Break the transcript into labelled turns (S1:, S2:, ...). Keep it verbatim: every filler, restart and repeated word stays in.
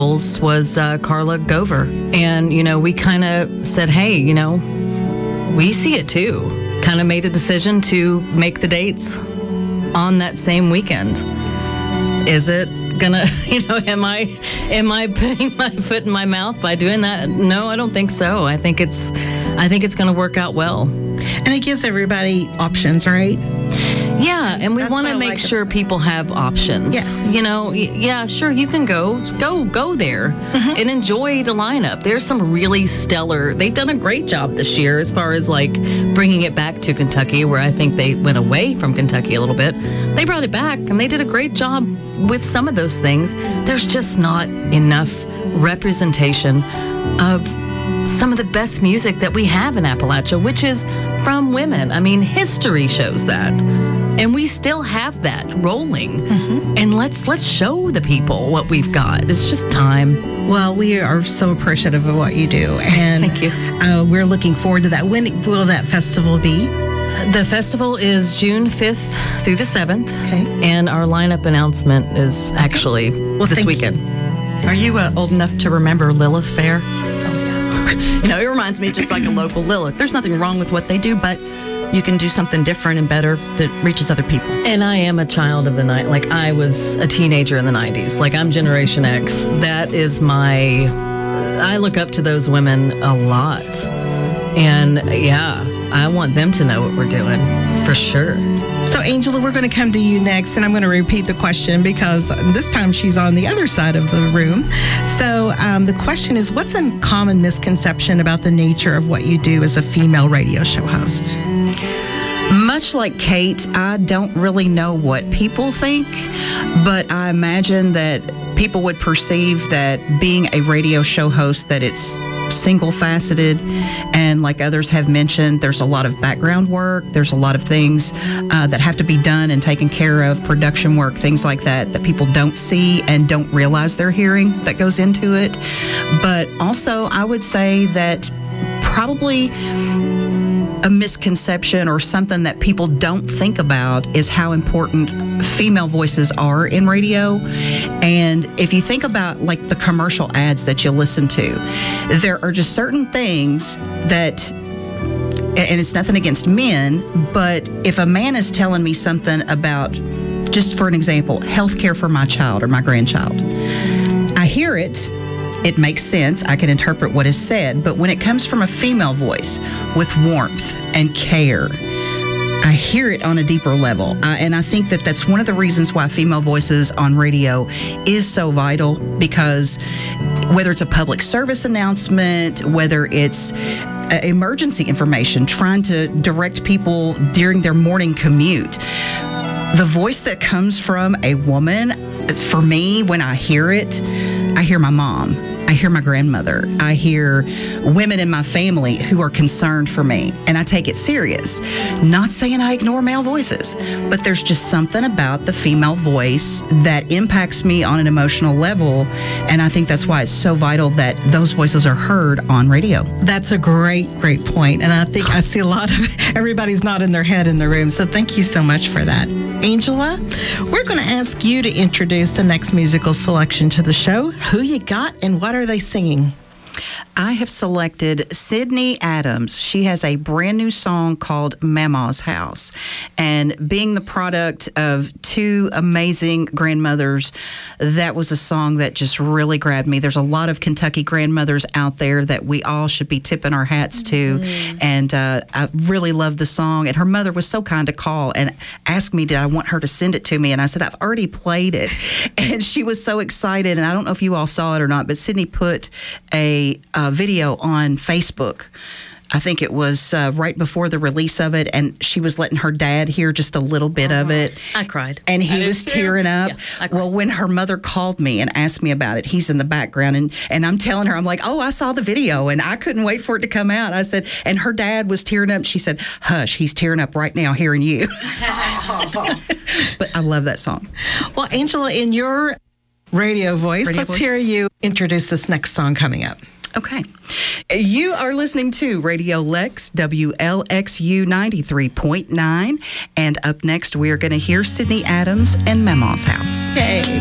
S1: was uh, Carla Gover. And, you know, we kind of said, hey, you know, we see it too. Kind of made a decision to make the dates on that same weekend. Is it gonna, you know, am I, am I putting my foot in my mouth by doing that? No, I don't think so. I think it's, I think it's gonna work out well.
S2: And it gives everybody options, right?
S1: Yeah, and we want to make
S2: like
S1: sure people have options.
S2: Yes.
S1: You know, y- yeah, sure, you can go, go, go there mm-hmm. and enjoy the lineup. There's some really stellar, they've done a great job this year as far as like bringing it back to Kentucky, where I think they went away from Kentucky a little bit. They brought it back and they did a great job with some of those things. There's just not enough representation of some of the best music that we have in Appalachia, which is from women. I mean, history shows that. And we still have that rolling. Mm-hmm. And let's let's show the people what we've got. It's just time.
S2: Well, we are so appreciative of what you do. And
S1: thank you.
S2: Uh, we're looking forward to that. When will that festival be?
S1: The festival is June fifth through the seventh.
S2: Okay.
S1: And our lineup announcement is actually
S2: well,
S1: this weekend.
S3: You. Are you uh, old enough to remember Lilith Fair? You know, it reminds me just like a local Lilith. There's nothing wrong with what they do, but you can do something different and better that reaches other people.
S1: And I am a child of the night. Like, I was a teenager in the nineties. Like, I'm Generation X. That is my... I look up to those women a lot. And, yeah, I want them to know what we're doing, for sure.
S2: So, Angela, we're going to come to you next, and I'm going to repeat the question because this time she's on the other side of the room. So, um, the question is, what's a common misconception about the nature of what you do as a female radio show host?
S4: Much like Kate, I don't really know what people think, but I imagine that people would perceive that being a radio show host, that it's single-faceted, and like others have mentioned, there's a lot of background work, there's a lot of things uh, that have to be done and taken care of, production work, things like that, that people don't see and don't realize they're hearing that goes into it. But also, I would say that probably a misconception or something that people don't think about is how important female voices are in radio. And if you think about like the commercial ads that you listen to, there are just certain things that, and it's nothing against men, but if a man is telling me something about, just for an example, health care for my child or my grandchild, I hear it, it makes sense, I can interpret what is said, but when it comes from a female voice with warmth and care, I hear it on a deeper level. Uh, and I think that that's one of the reasons why female voices on radio is so vital, because whether it's a public service announcement, whether it's uh, emergency information, trying to direct people during their morning commute, the voice that comes from a woman, for me, when I hear it, I hear my mom. I hear my grandmother. I hear women in my family who are concerned for me, and I take it serious. Not saying I ignore male voices, but there's just something about the female voice that impacts me on an emotional level, and I think that's why it's so vital that those voices are heard on radio.
S2: That's a great, great point, and I think I see a lot of everybody's nodding their head in the room, so thank you so much for that. Angela, we're going to ask you to introduce the next musical selection to the show. Who you got and what are they singing?
S4: I have selected Sydney Adams. She has a brand new song called Mama's House. And being the product of two amazing grandmothers, that was a song that just really grabbed me. There's a lot of Kentucky grandmothers out there that we all should be tipping our hats to. Mm-hmm. And uh, I really love the song. And her mother was so kind to call and ask me, did I want her to send it to me? And I said, I've already played it. And she was so excited. And I don't know if you all saw it or not, but Sydney put a Uh, video on Facebook. I think it was uh, right before the release of it, and she was letting her dad hear just a little bit
S1: uh-huh.
S4: of it.
S1: I cried.
S4: And he was tearing up.
S1: Yeah,
S4: well, when her mother called me and asked me about it, he's in the background, and, and I'm telling her, I'm like, oh, I saw the video, and I couldn't wait for it to come out. I said, and her dad was tearing up. She said, hush, he's tearing up right now hearing you. But I love that song.
S2: Well, Angela, in your radio voice,
S4: radio
S2: let's
S4: voice.
S2: hear you introduce this next song coming up.
S4: Okay. You are listening to Radio Lex, W L X U ninety-three point nine. And up next, we are going to hear Sydney Adams and Mama's House.
S2: Hey.